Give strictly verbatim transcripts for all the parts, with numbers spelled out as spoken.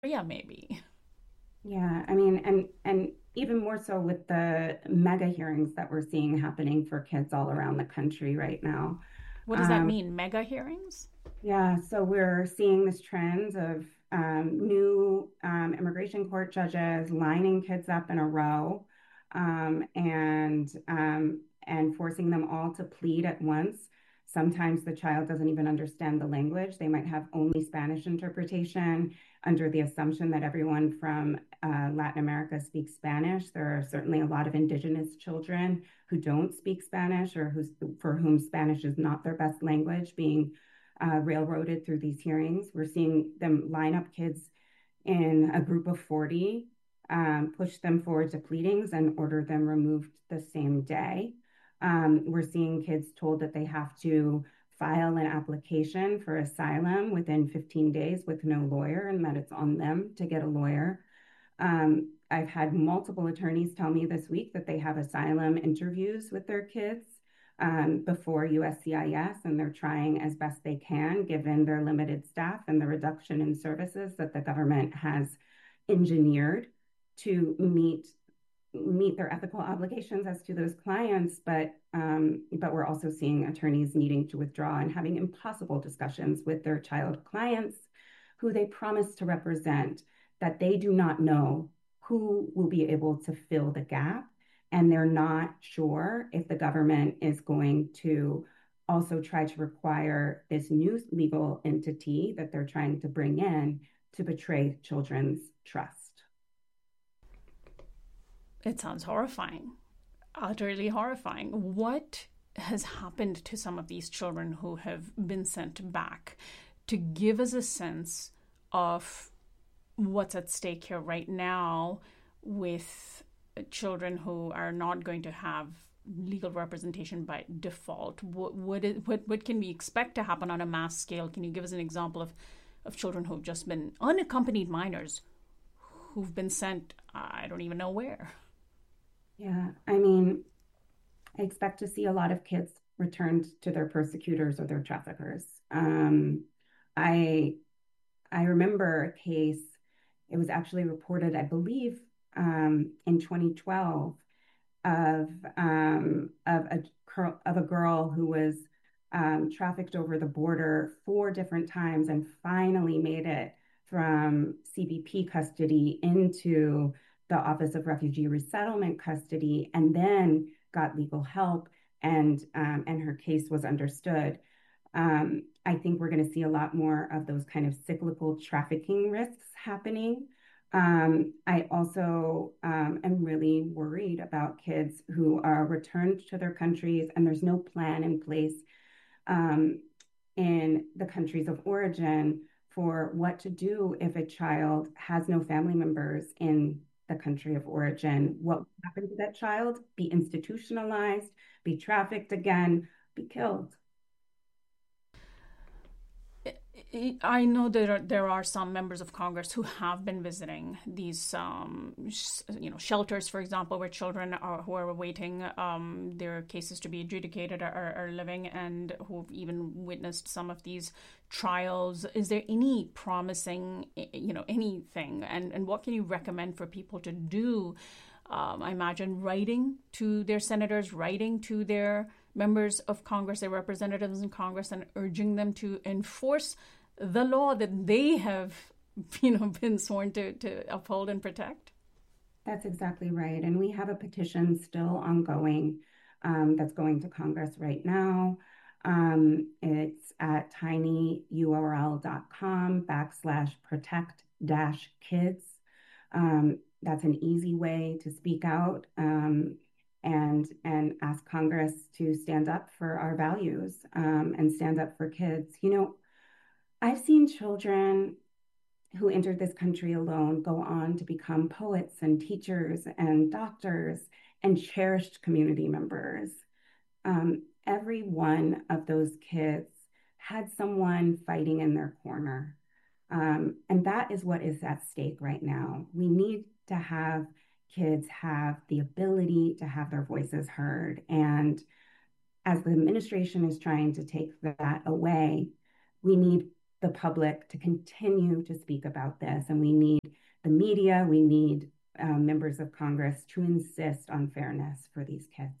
Korea, maybe. Yeah, I mean, and and even more so with the mega hearings that we're seeing happening for kids all around the country right now. What does that Um, mean? Mega hearings? yeah, so we're seeing this trend of um, new um, immigration court judges lining kids up in a row um, and um, and forcing them all to plead at once. Sometimes the child doesn't even understand the language. They might have only Spanish interpretation under the assumption that everyone from uh, Latin America speaks Spanish. There are certainly a lot of indigenous children who don't speak Spanish or who's, for whom Spanish is not their best language being uh, railroaded through these hearings. We're seeing them line up kids in a group of forty, um, push them forward to pleadings, and order them removed the same day. Um, we're seeing kids told that they have to file an application for asylum within fifteen days with no lawyer, and that it's on them to get a lawyer. Um, I've had multiple attorneys tell me this week that they have asylum interviews with their kids um, before U S C I S, and they're trying as best they can, given their limited staff and the reduction in services that the government has engineered to meet meet their ethical obligations as to those clients, but um, but we're also seeing attorneys needing to withdraw and having impossible discussions with their child clients who they promise to represent, that they do not know who will be able to fill the gap. And they're not sure if the government is going to also try to require this new legal entity that they're trying to bring in to betray children's trust. It sounds horrifying, utterly horrifying. What has happened to some of these children who have been sent back, to give us a sense of what's at stake here right now with children who are not going to have legal representation by default? What what, is, what what can we expect to happen on a mass scale? Can you give us an example of of children who've just been unaccompanied minors who've been sent, I don't even know where? Yeah, I mean, I expect to see a lot of kids returned to their persecutors or their traffickers. Um, I I remember a case, it was actually reported, I believe, um, in twenty twelve of um, of a of a girl who was um, trafficked over the border four different times and finally made it from C B P custody into the Office of Refugee Resettlement custody, and then got legal help, and um, and her case was understood. Um, I think we're going to see a lot more of those kind of cyclical trafficking risks happening. Um, I also um, am really worried about kids who are returned to their countries and there's no plan in place um, in the countries of origin for what to do if a child has no family members in the country of origin. What will happen to that child? Be institutionalized, be trafficked again, be killed. I know there are, there are some members of Congress who have been visiting these, um, sh- you know, shelters, for example, where children are, who are awaiting um, their cases to be adjudicated are, are living, and who've even witnessed some of these trials. Is there any promising, you know, anything, and and what can you recommend for people to do? Um, I imagine writing to their senators, writing to their members of Congress, their representatives in Congress, and urging them to enforce the law that they have, you know, been sworn to, to uphold and protect. That's exactly right. And we have a petition still ongoing um, that's going to Congress right now. Um, it's at tinyurl.com backslash protect dash kids. Um, that's an easy way to speak out um, and and ask Congress to stand up for our values um, and stand up for kids. You know, I've seen children who entered this country alone go on to become poets and teachers and doctors and cherished community members. Um, every one of those kids had someone fighting in their corner. Um, and that is what is at stake right now. We need to have kids have the ability to have their voices heard. And as the administration is trying to take that away, we need the public to continue to speak about this. And we need the media, we need uh, members of Congress to insist on fairness for these kids.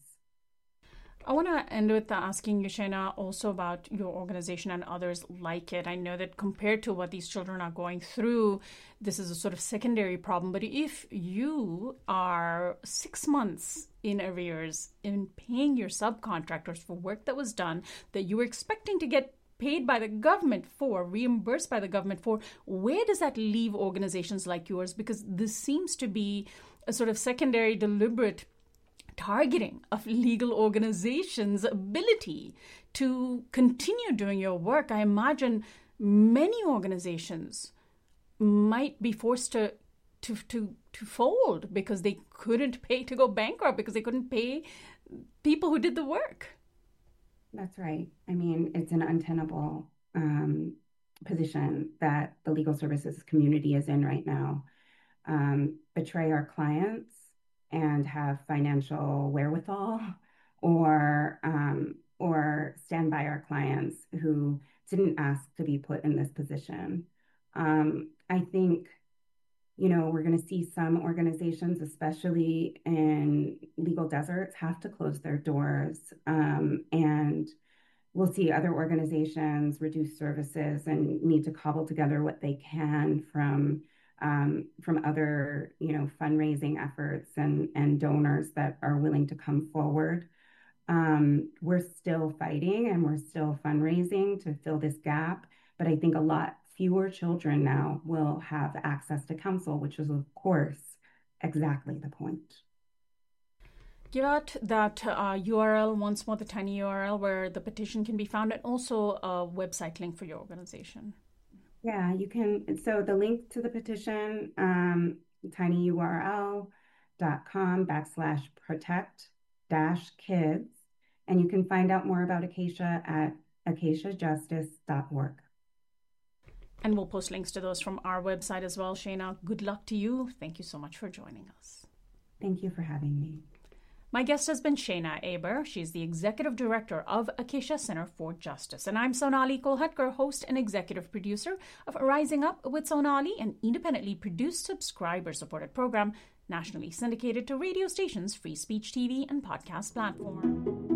I want to end with asking you, Shayna, also about your organization and others like it. I know that compared to what these children are going through, this is a sort of secondary problem. But if you are six months in arrears in paying your subcontractors for work that was done that you were expecting to get paid by the government for, reimbursed by the government for, where does that leave organizations like yours? Because this seems to be a sort of secondary, deliberate targeting of legal organizations' ability to continue doing your work. I imagine many organizations might be forced to to to to fold because they couldn't pay, to go bankrupt because they couldn't pay people who did the work. That's right. I mean, it's an untenable um, position that the legal services community is in right now. Um, betray our clients and have financial wherewithal, or um, or stand by our clients who didn't ask to be put in this position. Um, I think, you know, we're going to see some organizations, especially in legal deserts, have to close their doors, um, and we'll see other organizations reduce services and need to cobble together what they can from Um, from other, you know, fundraising efforts and, and donors that are willing to come forward. Um, we're still fighting and we're still fundraising to fill this gap, but I think a lot fewer children now will have access to counsel, which is, of course, exactly the point. Give out that uh, U R L once more, the tiny U R L where the petition can be found, and also a website link for your organization. Yeah, you can. So the link to the petition, um, tinyurl.com backslash protect dash kids. And you can find out more about Acacia at acacia justice dot org. And we'll post links to those from our website as well. Shayna, good luck to you. Thank you so much for joining us. Thank you for having me. My guest has been Shayna Aber. She's the Executive Director of Acacia Center for Justice. And I'm Sonali Kolhatkar, host and executive producer of Rising Up with Sonali, an independently produced, subscriber-supported program nationally syndicated to radio stations, free speech T V, and podcast platform.